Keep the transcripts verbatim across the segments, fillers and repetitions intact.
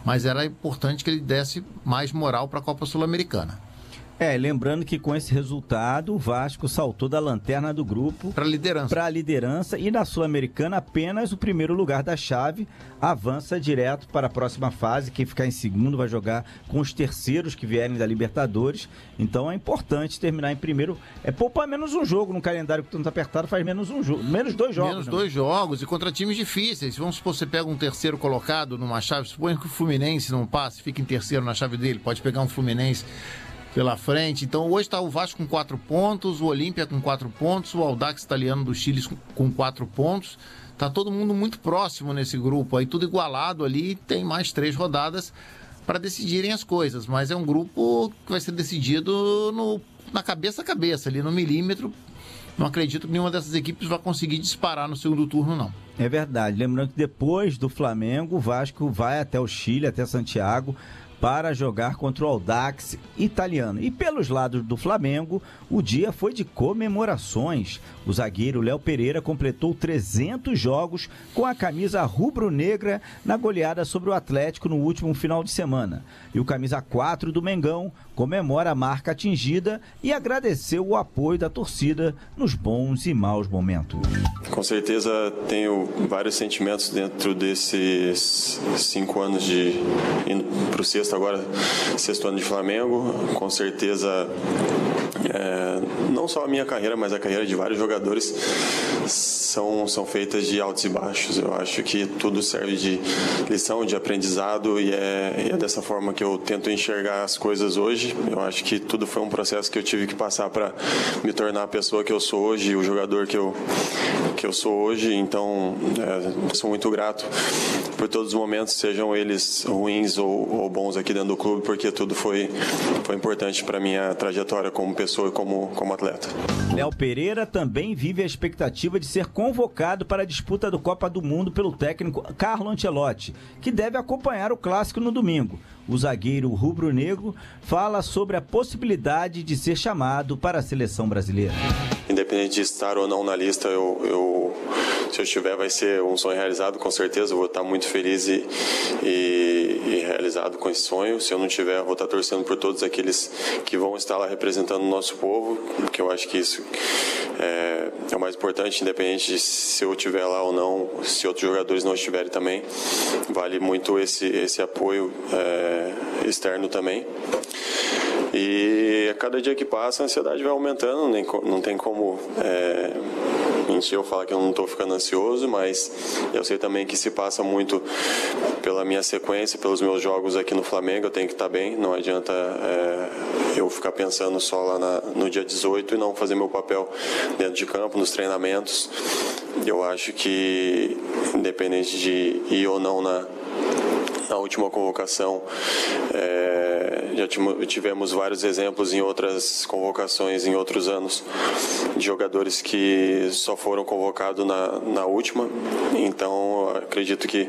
mas era importante que ele desse mais moral para a Copa Sul-Americana. É, lembrando que com esse resultado, o Vasco saltou da lanterna do grupo para a liderança. Para a liderança e na Sul-Americana apenas o primeiro lugar da chave avança direto para a próxima fase. Quem ficar em segundo vai jogar com os terceiros que vierem da Libertadores. Então é importante terminar em primeiro. É poupar menos um jogo no calendário que tanto apertado, faz menos um jogo, menos dois jogos. Menos né? dois jogos e contra times difíceis. Vamos supor, você pega um terceiro colocado numa chave, suponha que o Fluminense não passe, fica em terceiro na chave dele, pode pegar um Fluminense pela frente. Então hoje está o Vasco com quatro pontos, o Olímpia com quatro pontos, o Audax italiano do Chile com quatro pontos. Está todo mundo muito próximo nesse grupo, aí tudo igualado ali, tem mais três rodadas para decidirem as coisas, mas é um grupo que vai ser decidido no, na cabeça a cabeça, ali no milímetro. Não acredito que nenhuma dessas equipes vai conseguir disparar no segundo turno, não. É verdade, lembrando que depois do Flamengo, o Vasco vai até o Chile, até Santiago, para jogar contra o Audax italiano. E pelos lados do Flamengo, o dia foi de comemorações. O zagueiro Léo Pereira completou trezentos jogos com a camisa rubro-negra na goleada sobre o Atlético no último final de semana. E o camisa quatro do Mengão comemora a marca atingida e agradeceu o apoio da torcida nos bons e maus momentos. Com certeza tenho vários sentimentos dentro desses cinco anos de indo para o sexto agora, sexto ano de Flamengo. Com certeza, é, não só a minha carreira, mas a carreira de vários jogadores são, são feitas de altos e baixos. Eu acho que tudo serve de lição, de aprendizado, e é, é dessa forma que eu tento enxergar as coisas hoje. Eu acho que tudo foi um processo que eu tive que passar para me tornar a pessoa que eu sou hoje, o jogador que eu, que eu sou hoje. Então, é, sou muito grato por todos os momentos, sejam eles ruins ou, ou bons aqui dentro do clube, porque tudo foi, foi importante para a minha trajetória como pessoa e como, como atleta. Léo Pereira também vive a expectativa de ser convocado para a disputa do Copa do Mundo pelo técnico Carlo Ancelotti, que deve acompanhar o clássico no domingo. O zagueiro rubro-negro fala sobre a possibilidade de ser chamado para a seleção brasileira. Independente de estar ou não na lista, eu, eu, se eu estiver, vai ser um sonho realizado, com certeza. Eu vou estar muito feliz e, e, e realizado com esse sonho. Se eu não tiver, eu vou estar torcendo por todos aqueles que vão estar lá representando o nosso povo, porque eu acho que isso é, é o mais importante, independente de se eu estiver lá ou não, se outros jogadores não estiverem também. Vale muito esse, esse apoio é, externo também. E a cada dia que passa a ansiedade vai aumentando, nem, não tem como é, mentir ou falar que eu não estou ficando ansioso, mas eu sei também que se passa muito pela minha sequência, pelos meus jogos aqui no Flamengo. Eu tenho que estar bem, não adianta é, eu ficar pensando só lá na, no dia dezoito e não fazer meu papel dentro de campo, nos treinamentos. Eu acho que independente de ir ou não na Na última convocação, é, já tivemos vários exemplos em outras convocações, em outros anos, de jogadores que só foram convocados na, na última. Então, acredito que,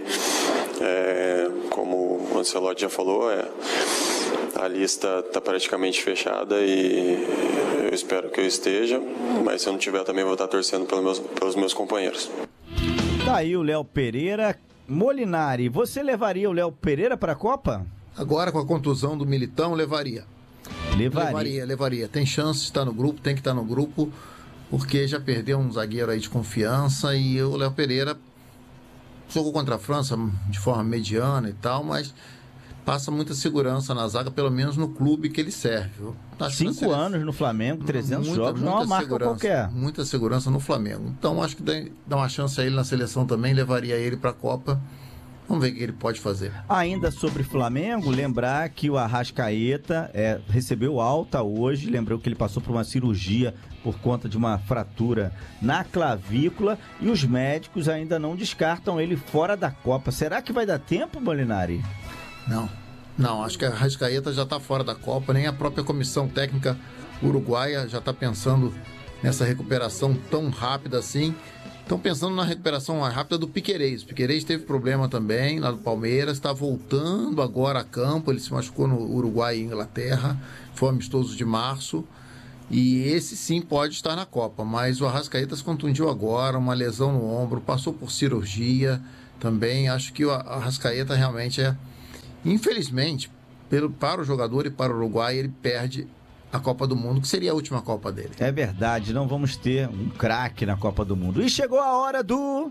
é, como o Ancelotti já falou, é, a lista está praticamente fechada e eu espero que eu esteja, mas se eu não tiver, também vou estar torcendo pelos meus, pelos meus companheiros. Tá aí o Léo Pereira. Molinari, você levaria o Léo Pereira para a Copa? Agora, com a contusão do Militão, levaria. Levaria. Levaria, levaria. Tem chance de estar no grupo, tem que estar no grupo, porque já perdeu um zagueiro aí de confiança e o Léo Pereira jogou contra a França de forma mediana e tal, mas passa muita segurança na zaga, pelo menos no clube que ele serve. Acho Cinco que anos no Flamengo, trezentos muita, jogos, não é uma marca qualquer. Muita segurança no Flamengo. Então acho que dá uma chance a ele na seleção também, levaria ele para a Copa. Vamos ver o que ele pode fazer. Ainda sobre Flamengo, lembrar que o Arrascaeta é, recebeu alta hoje, lembrou que ele passou por uma cirurgia por conta de uma fratura na clavícula e os médicos ainda não descartam ele fora da Copa. Será que vai dar tempo, Molinari? Não, não, acho que a Arrascaeta já está fora da Copa, nem a própria comissão técnica uruguaia já está pensando nessa recuperação tão rápida assim. Estão pensando na recuperação mais rápida do Piquerez. O Piquerez teve problema também lá do Palmeiras, está voltando agora a campo, ele se machucou no Uruguai e Inglaterra, foi amistoso de março, e esse sim pode estar na Copa, mas o Arrascaeta se contundiu agora, uma lesão no ombro, passou por cirurgia também. Acho que o Arrascaeta realmente é Infelizmente, pelo, para o jogador e para o Uruguai, ele perde a Copa do Mundo, que seria a última Copa dele. É verdade, não vamos ter um craque na Copa do Mundo. E chegou a hora do...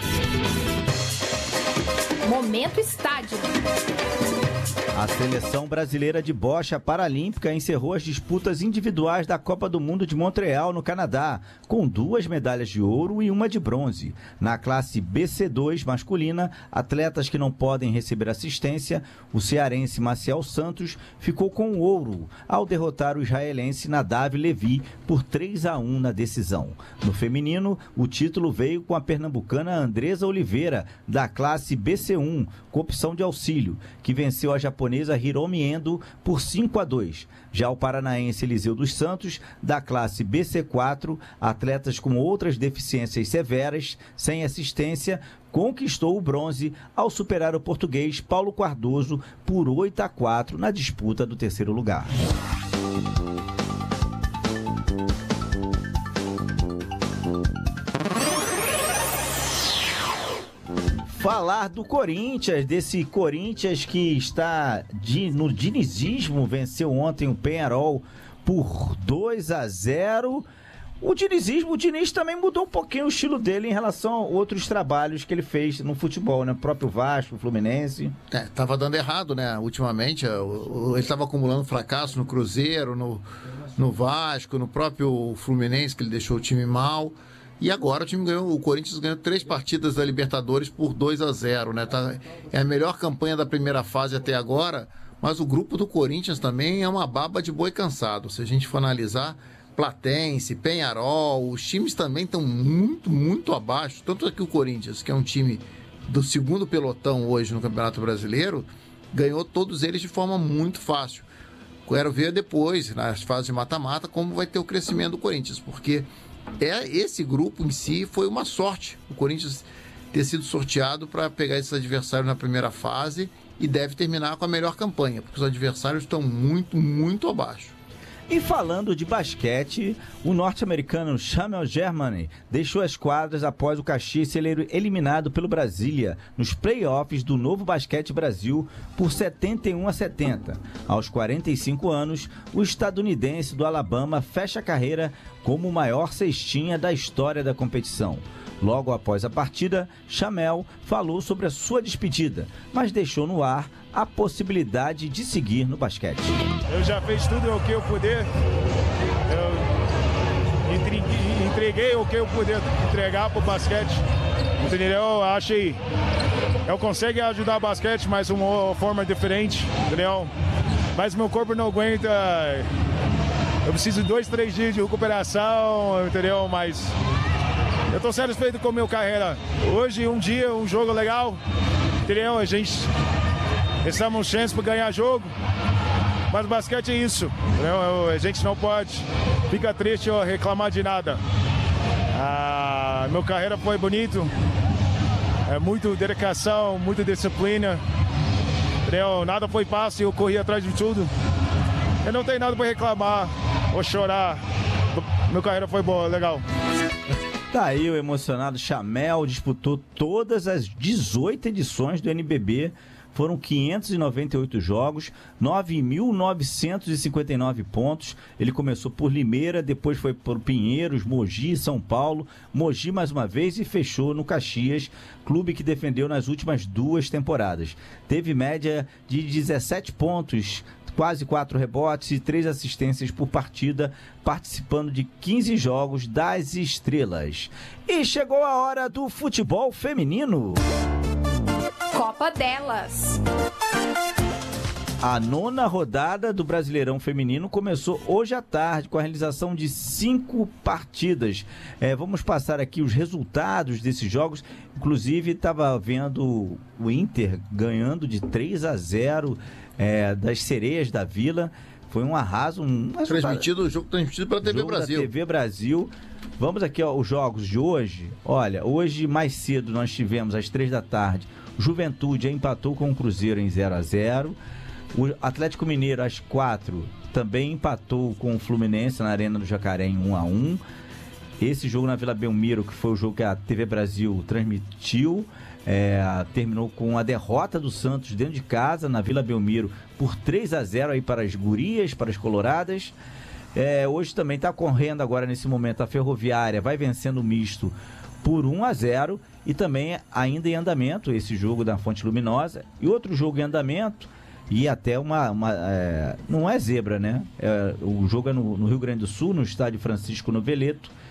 Momento Estádio. A seleção brasileira de bocha paralímpica encerrou as disputas individuais da Copa do Mundo de Montreal, no Canadá, com duas medalhas de ouro e uma de bronze. Na classe B C dois masculina, atletas que não podem receber assistência, o cearense Maciel Santos ficou com o ouro, ao derrotar o israelense Nadav Levi por três a um na decisão. No feminino, o título veio com a pernambucana Andresa Oliveira, da classe B C um, com opção de auxílio, que venceu a japonesa Hiromi Endo por cinco a dois. Já o paranaense Eliseu dos Santos, da classe B C quatro, atletas com outras deficiências severas, sem assistência, conquistou o bronze ao superar o português Paulo Cardoso por oito a quatro na disputa do terceiro lugar. Falar do Corinthians, desse Corinthians que está de, no dinizismo, venceu ontem o Peñarol por dois a zero. O dinizismo, o Diniz também mudou um pouquinho o estilo dele em relação a outros trabalhos que ele fez no futebol, né? O próprio Vasco, o Fluminense. É, tava dando errado, né? Ultimamente, ele estava acumulando fracasso no Cruzeiro, no, no Vasco, no próprio Fluminense, que ele deixou o time mal. E agora o time ganhou, o Corinthians ganhou três partidas da Libertadores por dois a zero, né? Tá, é a melhor campanha da primeira fase até agora, mas o grupo do Corinthians também é uma baba de boi cansado. Se a gente for analisar, Platense, Peñarol, os times também estão muito, muito abaixo. Tanto é que o Corinthians, que é um time do segundo pelotão hoje no Campeonato Brasileiro, ganhou todos eles de forma muito fácil. Quero ver depois, nas fases de mata-mata, como vai ter o crescimento do Corinthians, porque é, esse grupo em si foi uma sorte. O Corinthians ter sido sorteado para pegar esses adversários na primeira fase e deve terminar com a melhor campanha, porque os adversários estão muito, muito abaixo. E falando de basquete, o norte-americano Shamel Germany deixou as quadras após o Caxias ser eliminado pelo Brasília nos playoffs do Novo Basquete Brasil por setenta e um a setenta. Aos quarenta e cinco anos, o estadunidense do Alabama fecha a carreira como o maior cestinha da história da competição. Logo após a partida, Shamel falou sobre a sua despedida, mas deixou no ar a possibilidade de seguir no basquete. Eu já fiz tudo o que eu puder, eu entreguei o que eu puder entregar para o basquete, entendeu? Eu achei, eu consigo ajudar o basquete, mas de uma forma diferente, entendeu? Mas meu corpo não aguenta, eu preciso de dois, três dias de recuperação, entendeu? Mas eu estou satisfeito com a minha carreira. Hoje, um dia, um jogo legal, entendeu? A gente recebe chance para ganhar jogo, mas basquete é isso, entendeu? A gente não pode ficar triste ou reclamar de nada. Ah, minha carreira foi bonito, é muito dedicação, muita disciplina, entendeu? Nada foi fácil, eu corri atrás de tudo. Eu não tenho nada para reclamar ou chorar. Minha carreira foi boa, legal. Tá aí o emocionado Shamel, disputou todas as dezoito edições do N B B, foram quinhentos e noventa e oito jogos, nove mil novecentos e cinquenta e nove pontos. Ele começou por Limeira, depois foi por Pinheiros, Mogi, São Paulo, Mogi mais uma vez e fechou no Caxias, clube que defendeu nas últimas duas temporadas. Teve média de dezessete pontos, quase quatro rebotes e três assistências por partida, participando de quinze jogos das estrelas. E chegou a hora do futebol feminino. Copa delas. A nona rodada do Brasileirão Feminino começou hoje à tarde com a realização de cinco partidas. É, vamos passar aqui os resultados desses jogos. Inclusive, estava vendo o Inter ganhando de três a zero é, das Sereias da Vila. Foi um arraso. Um transmitido, o jogo transmitido pela T V Brasil. T V Brasil. Vamos aqui aos jogos de hoje. Olha, hoje mais cedo nós tivemos às três da tarde. Juventude empatou com o Cruzeiro em zero a zero. O Atlético Mineiro, às quatro, também empatou com o Fluminense na Arena do Jacaré em um a um. Esse jogo na Vila Belmiro, que foi o jogo que a T V Brasil transmitiu, É, terminou com a derrota do Santos dentro de casa, na Vila Belmiro, por três a zero aí para as gurias, para as coloradas. É, hoje também está correndo agora nesse momento a Ferroviária, vai vencendo o misto por um a zero, e também ainda em andamento esse jogo da Fonte Luminosa, e outro jogo em andamento, e até uma, uma é, não é zebra, né? É, o jogo é no, no Rio Grande do Sul, no estádio Francisco Noveleto,